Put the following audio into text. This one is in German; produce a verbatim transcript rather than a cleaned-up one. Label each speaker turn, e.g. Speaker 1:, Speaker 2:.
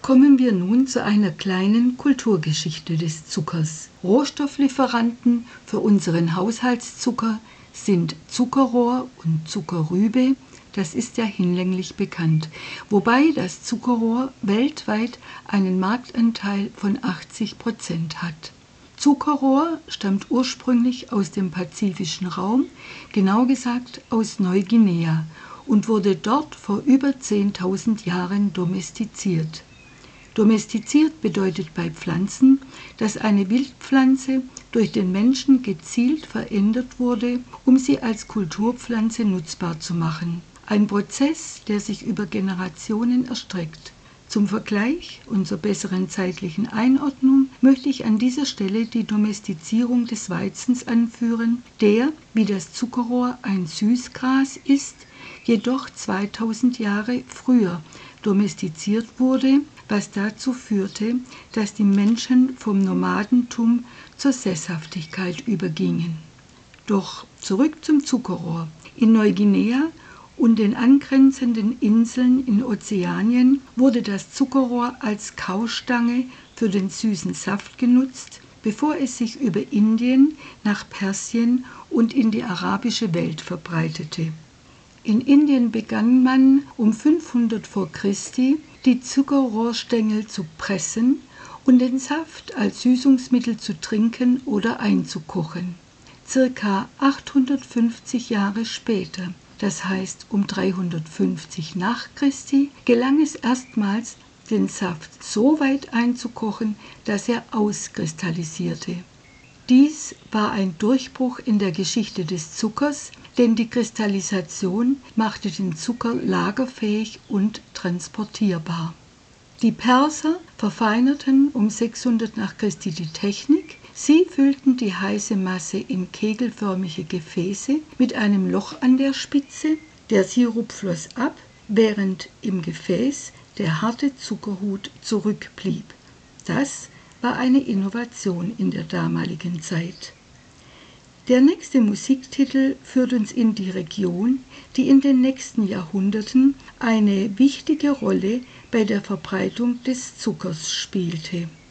Speaker 1: Kommen wir nun zu einer kleinen Kulturgeschichte des Zuckers. Rohstofflieferanten für unseren Haushaltszucker sind Zuckerrohr und Zuckerrübe, das ist ja hinlänglich bekannt, wobei das Zuckerrohr weltweit einen Marktanteil von achtzig Prozent hat. Zuckerrohr stammt ursprünglich aus dem pazifischen Raum, genau gesagt aus Neuguinea, und wurde dort vor über zehntausend Jahren domestiziert. Domestiziert bedeutet bei Pflanzen, dass eine Wildpflanze durch den Menschen gezielt verändert wurde, um sie als Kulturpflanze nutzbar zu machen. Ein Prozess, der sich über Generationen erstreckt. Zum Vergleich und zur besseren zeitlichen Einordnung möchte ich an dieser Stelle die Domestizierung des Weizens anführen, der, wie das Zuckerrohr, ein Süßgras ist, jedoch zweitausend Jahre früher domestiziert wurde, was dazu führte, dass die Menschen vom Nomadentum zur Sesshaftigkeit übergingen. Doch zurück zum Zuckerrohr. In Neuguinea und den angrenzenden Inseln in Ozeanien wurde das Zuckerrohr als Kaustange für den süßen Saft genutzt, bevor es sich über Indien nach Persien und in die arabische Welt verbreitete. In Indien begann man um fünfhundert vor Christi die Zuckerrohrstängel zu pressen und den Saft als Süßungsmittel zu trinken oder einzukochen. Circa achthundertfünfzig Jahre später, das heißt um dreihundertfünfzig nach Christi, gelang es erstmals, den Saft so weit einzukochen, dass er auskristallisierte. Dies war ein Durchbruch in der Geschichte des Zuckers, denn die Kristallisation machte den Zucker lagerfähig und transportierbar. Die Perser verfeinerten um sechshundert nach Christi die Technik. Sie füllten die heiße Masse in kegelförmige Gefäße mit einem Loch an der Spitze. Der Sirup floss ab, während im Gefäß der harte Zuckerhut zurückblieb. Das war eine Innovation in der damaligen Zeit. Der nächste Musiktitel führt uns in die Region, die in den nächsten Jahrhunderten eine wichtige Rolle bei der Verbreitung des Zuckers spielte.